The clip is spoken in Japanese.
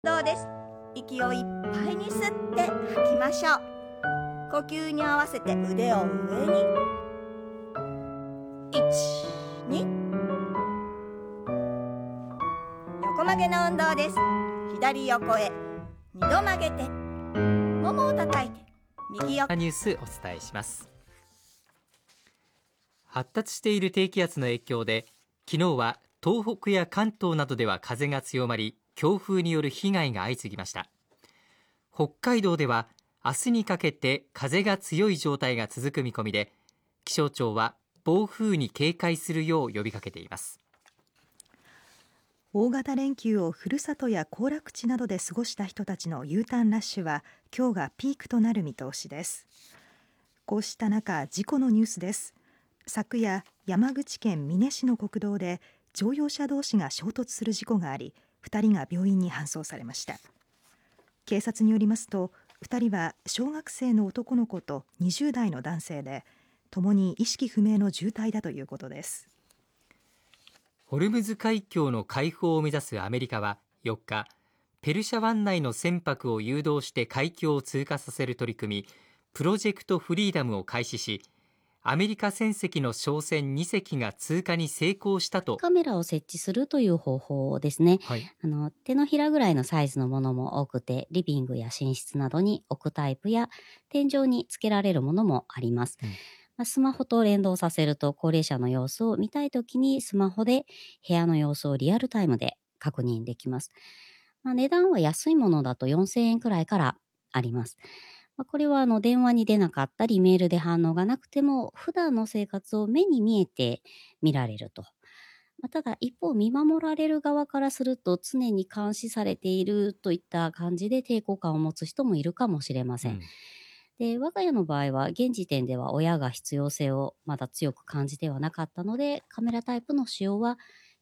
どうです。息をいっぱいに吸って吐きましょう。呼吸に合わせて腕を上に。1、2。横曲げの運動です。左横へ2度曲げて、ももを叩いて右横。 ニュースお伝えします。発達している低気圧の影響で、昨日は東北や関東などでは風が強まり、強風による被害が相次ぎました。北海道では明日にかけて風が強い状態が続く見込みで、気象庁は暴風に警戒するよう呼びかけています。 大型連休をふるさとや行楽地などで過ごした人たちの U ターンラッシュは今日がピークとなる見通しです。こうした中、事故のニュースです。昨夜、山口県美祢市の国道で乗用車同士が衝突する事故があり、2人が病院に搬送されました。警察によりますと、2人は小学生の男の子と20代の男性で、ともに意識不明の重体だということです。 ホルムズ海峡の開放を目指すアメリカは4日、ペルシャ湾内の船舶を誘導して海峡を通過させる取り組み、プロジェクトフリーダムを開始し、アメリカ船籍の商船2隻が通過に成功したと。 カメラを設置するという方法ですね。 はい、 手のひらぐらいのサイズのものも多くて、リビングや寝室などに置くタイプや天井につけられるものもあります。スマホと連動させると、高齢者の様子を見たいときにスマホで部屋の様子をリアルタイムで確認できます。値段は安いものだと4000円くらいからあります。これは電話に出なかったりメールで反応がなくても、普段の生活を目に見えて見られると。ただ一方、見守られる側からすると、常に監視されているといった感じで抵抗感を持つ人もいるかもしれません。で、我が家の場合は現時点では親が必要性をまだ強く感じてはなかったので、カメラタイプの使用は